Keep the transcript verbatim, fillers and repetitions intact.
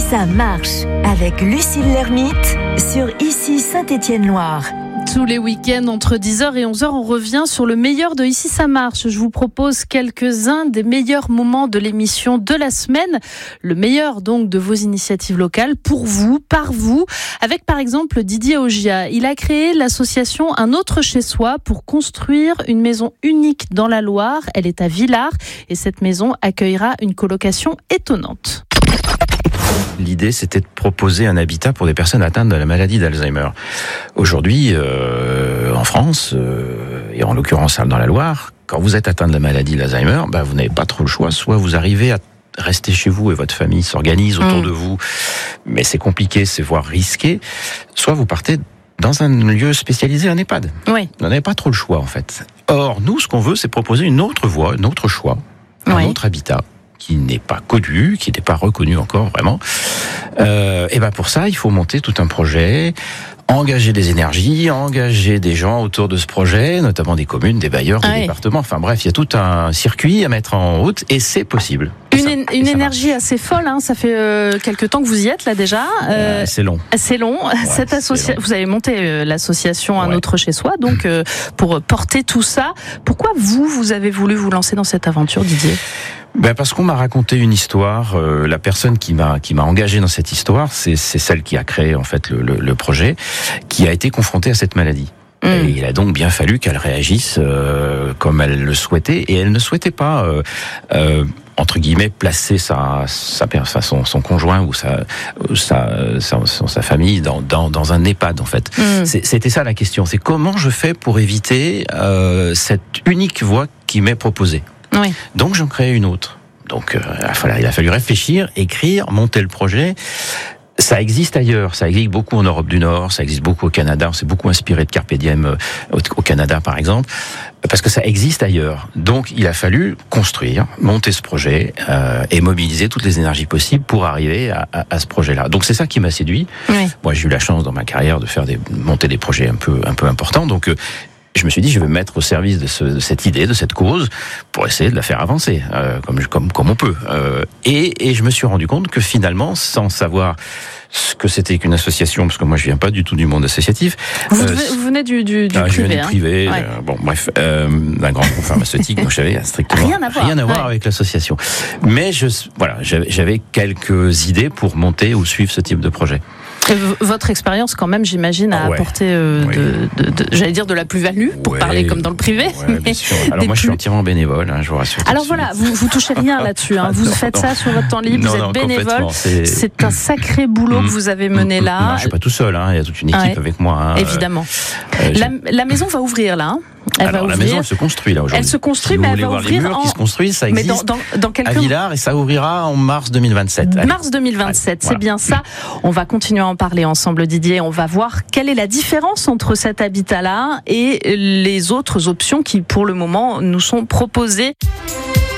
ça marche avec Lucille Lermite sur Ici Saint-Étienne-Loire. Tous les week-ends, entre dix heures et onze heures, on revient sur le meilleur de Ici ça marche. Je vous propose quelques-uns des meilleurs moments de l'émission de la semaine. Le meilleur donc de vos initiatives locales, pour vous, par vous. Avec par exemple Didier Ogia. Il a créé l'association Un autre chez soi pour construire une maison unique dans la Loire. Elle est à Villars et cette maison accueillera une colocation étonnante. L'idée, c'était de proposer un habitat pour des personnes atteintes de la maladie d'Alzheimer. Aujourd'hui, euh, en France, euh, et en l'occurrence dans la Loire, quand vous êtes atteint de la maladie d'Alzheimer, bah, vous n'avez pas trop le choix. Soit vous arrivez à rester chez vous et votre famille s'organise autour mmh. de vous, mais c'est compliqué, c'est voire risqué. Soit vous partez dans un lieu spécialisé, un EHPAD. Oui. Vous n'avez pas trop le choix, en fait. Or, nous, ce qu'on veut, c'est proposer une autre voie, un autre choix, un oui. autre habitat, qui n'est pas connu, qui n'est pas reconnu encore vraiment. Euh, et ben pour ça, il faut monter tout un projet, engager des énergies, engager des gens autour de ce projet, notamment des communes, des bailleurs, des ah départements. Oui. Enfin bref, il y a tout un circuit à mettre en route et c'est possible. Une, ça, une énergie marche. Assez folle, hein. Ça fait euh, quelques temps que vous y êtes là déjà. Euh, euh, c'est long. C'est long. Ouais, Cette associa... long. Vous avez monté euh, l'association Un ouais. autre chez soi, donc euh, pour porter tout ça. Pourquoi vous, vous avez voulu vous lancer dans cette aventure, Didier ? Ben parce qu'on m'a raconté une histoire. Euh, la personne qui m'a qui m'a engagé dans cette histoire, c'est c'est celle qui a créé en fait le, le, le projet, qui a été confrontée à cette maladie. Mmh. Et il a donc bien fallu qu'elle réagisse euh, comme elle le souhaitait, et elle ne souhaitait pas euh, euh, entre guillemets placer sa sa son son conjoint ou sa sa sa, sa famille dans dans dans un EHPAD en fait. Mmh. C'était ça la question. C'est comment je fais pour éviter euh, cette unique voie qui m'est proposée. Oui. Donc j'en crée une autre. Donc euh, il a fallu réfléchir, écrire, monter le projet. Ça existe ailleurs, ça existe beaucoup en Europe du Nord, ça existe beaucoup au Canada. On s'est beaucoup inspiré de Carpe Diem euh, au, au Canada par exemple, parce que ça existe ailleurs. Donc il a fallu construire, monter ce projet euh, et mobiliser toutes les énergies possibles pour arriver à, à, à ce projet-là. Donc c'est ça qui m'a séduit. Oui. Moi j'ai eu la chance dans ma carrière de faire des monter des projets un peu un peu importants. Donc euh, je me suis dit, je vais me mettre au service de, ce, de cette idée, de cette cause, pour essayer de la faire avancer, euh, comme, comme, comme on peut. Euh, et, et je me suis rendu compte que finalement, sans savoir ce que c'était qu'une association, parce que moi je viens pas du tout du monde associatif. Vous, euh, vous venez du, du, du ah, privé. Je viens du privé. Hein. Ouais. Euh, bon, bref, euh, d'un grand groupe pharmaceutique. Donc j'avais strictement rien à voir, rien à voir ouais. avec l'association. Mais je, voilà, j'avais, j'avais quelques idées pour monter ou suivre ce type de projet. Et votre expérience, quand même, j'imagine, a ouais. apporté, euh, oui. de, de, de, j'allais dire, de la plus-value, pour ouais. parler comme dans le privé. Ouais, bien sûr. Alors moi, plus... je suis entièrement bénévole, hein, je vous rassure. Alors voilà, vous, vous touchez rien là-dessus. Hein. Vous non, faites non. ça sur votre temps libre, non, vous êtes non, bénévole. C'est... c'est un sacré boulot mmh. que vous avez mené là. Non, je suis pas tout seul, hein. Il y a toute une équipe ouais. avec moi. Hein. Évidemment. Euh, la, la maison va ouvrir là. Hein. Elle Alors, va la ouvrir. maison, elle se construit là aujourd'hui. Elle se construit, si mais vous elle va voir ouvrir les murs en... qui se construisent, ça existe. Mais dans, dans, dans quelques... à Villars, et ça ouvrira en mars deux mille vingt-sept. Allez. Mars deux mille vingt-sept, Allez. c'est bien ça. On va continuer à en parler ensemble, Didier. On va voir quelle est la différence entre cet habitat-là et les autres options qui, pour le moment, nous sont proposées.